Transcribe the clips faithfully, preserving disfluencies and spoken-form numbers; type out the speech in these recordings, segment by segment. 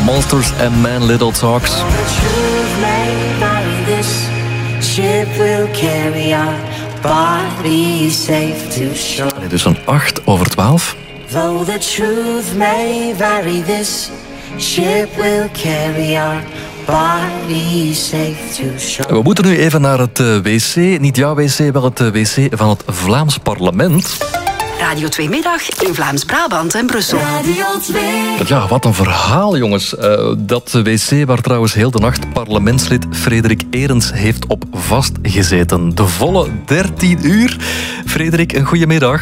Monsters and Man Little Talks. En dus een acht over twaalf. Though the truth may vary, this ship will carry our bodies safe to shore. We moeten nu even naar het uh, wc. Niet jouw wc, wel het uh, wc van het Vlaams Parlement. Radio twee Middag in Vlaams-Brabant en Brussel. Radio twee. Ja, wat een verhaal, jongens. Uh, dat wc waar trouwens heel de nacht parlementslid Frederik Eerens heeft op vastgezeten. De volle dertien uur. Frederik, een goedemiddag.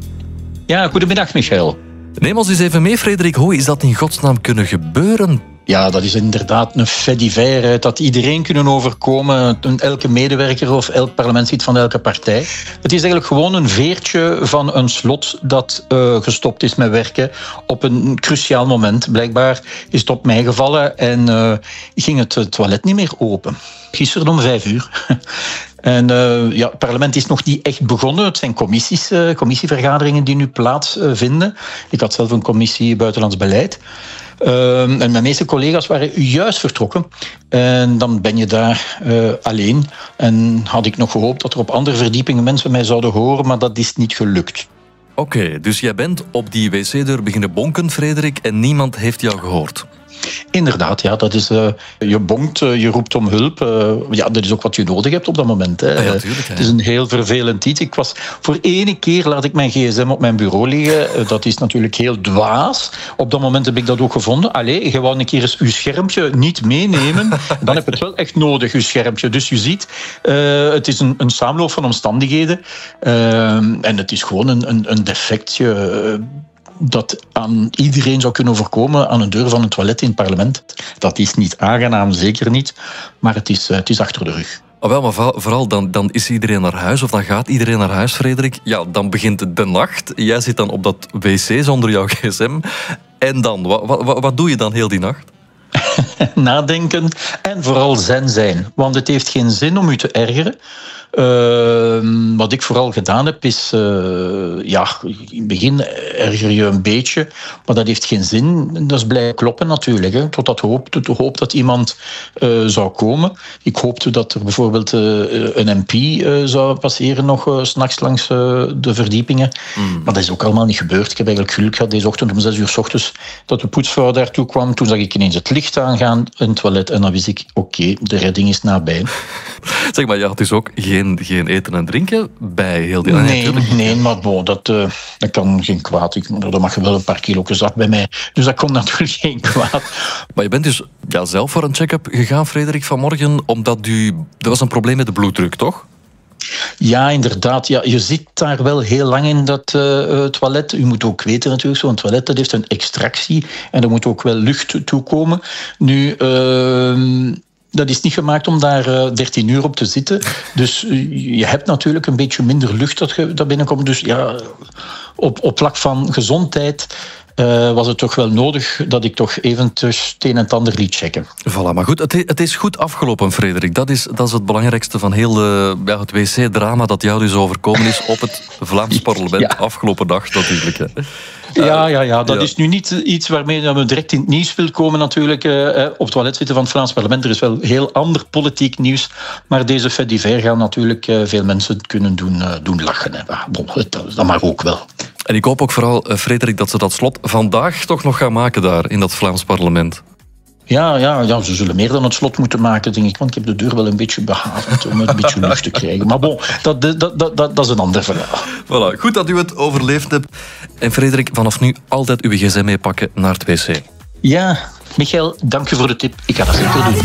Ja, goedemiddag, Michael. Neem ons eens even mee, Frederik. Hoe is dat in godsnaam kunnen gebeuren? Ja, dat is inderdaad een fait divers. Dat iedereen kunnen overkomen. Elke medewerker of elk parlementslid van elke partij. Het is eigenlijk gewoon een veertje van een slot dat uh, gestopt is met werken op een cruciaal moment. Blijkbaar is het op mij gevallen en uh, ging het toilet niet meer open. Gisteren om vijf uur. En uh, ja, het parlement is nog niet echt begonnen. Het zijn commissies, uh, commissievergaderingen die nu plaatsvinden. Uh, Ik had zelf een commissie buitenlands beleid. Uh, en mijn meeste collega's waren juist vertrokken. En dan ben je daar uh, alleen. En had ik nog gehoopt dat er op andere verdiepingen mensen mij zouden horen, maar dat is niet gelukt. Oké, okay, dus jij bent op die wc-deur beginnen bonken, Frederik, en niemand heeft jou gehoord? Inderdaad, ja, dat is, uh, je bonkt, uh, je roept om hulp. Uh, ja, dat is ook wat je nodig hebt op dat moment. Hè. Ah, ja, tuurlijk, het is een heel vervelend iets. Ik was, voor ene keer laat ik mijn gsm op mijn bureau liggen. Uh, dat is natuurlijk heel dwaas. Op dat moment heb ik dat ook gevonden. Allee, je wou een keer eens uw schermpje niet meenemen. Dan heb je het wel echt nodig, uw schermpje. Dus je ziet, uh, het is een, een samenloop van omstandigheden. Uh, en het is gewoon een, een, een defectje... Uh, dat aan iedereen zou kunnen overkomen aan een deur van een toilet in het parlement. Dat is niet aangenaam, zeker niet. Maar het is, het is achter de rug. Oh, wel, maar vooral dan, dan is iedereen naar huis, of dan gaat iedereen naar huis, Frederik. Ja, dan begint de nacht. Jij zit dan op dat wc zonder jouw gsm. En dan? Wat, wat, wat doe je dan heel die nacht? Nadenken en vooral zen zijn. Want het heeft geen zin om u te ergeren. Uh, wat ik vooral gedaan heb, is... Uh, ja, in het begin erger je een beetje, maar dat heeft geen zin. Dat is blijven kloppen natuurlijk. Hè, totdat hoop, tot de hoop dat iemand uh, zou komen. Ik hoopte dat er bijvoorbeeld uh, een M P uh, zou passeren nog uh, 's nachts langs uh, de verdiepingen. Mm. Maar dat is ook allemaal niet gebeurd. Ik heb eigenlijk geluk gehad deze ochtend om zes uur 's ochtends dat de poetsvrouw daartoe kwam. Toen zag ik ineens het licht aangaan in het toilet en dan wist ik, oké, okay, de redding is nabij. Zeg maar, je had dus ook geen, geen eten en drinken bij heel die... Nee, nee, nee, maar bon, dat, uh, dat kan geen kwaad. Ik, dat mag je wel een paar kilo's af bij mij. Dus dat komt natuurlijk geen kwaad. Maar je bent dus ja, zelf voor een check-up gegaan, Frederik, vanmorgen, omdat u... Er was een probleem met de bloeddruk, toch? Ja, inderdaad. Ja, je zit daar wel heel lang in dat uh, toilet. U moet ook weten natuurlijk, zo'n toilet dat heeft een extractie. En er moet ook wel lucht toekomen. Nu... Uh, Dat is niet gemaakt om daar uh, dertien uur op te zitten. Dus uh, je hebt natuurlijk een beetje minder lucht dat, ge, dat binnenkomt. Dus ja, op, op vlak van gezondheid uh, was het toch wel nodig dat ik toch even het een en het ander liet checken. Voilà, maar goed, het, het is goed afgelopen, Frederik. Dat is, dat is het belangrijkste van heel uh, ja, het wc-drama dat jou dus overkomen is op het Vlaams parlement. Ja. Afgelopen dag natuurlijk. Hè. Ja, ja, ja, dat ja. is nu niet iets waarmee we direct in het nieuws willen komen natuurlijk. Uh, op het toilet zitten van het Vlaams parlement. Er is wel heel ander politiek nieuws. Maar deze fait divers gaan natuurlijk uh, veel mensen kunnen doen, uh, doen lachen. Hè. Maar, bon, dat, dat mag ook wel. En ik hoop ook vooral, uh, Frederik, dat ze dat slot vandaag toch nog gaan maken daar in dat Vlaams parlement. Ja, ja, ja, ze zullen meer dan het slot moeten maken, denk ik. Want ik heb de deur wel een beetje behavend om een beetje lucht te krijgen. Maar bon, dat, dat, dat, dat, dat is een ander verhaal. Voilà, goed dat u het overleefd hebt. En Frederik, vanaf nu altijd uw gsm meepakken naar het wc. Ja, Michael, dank u voor de tip. Ik ga dat zeker doen.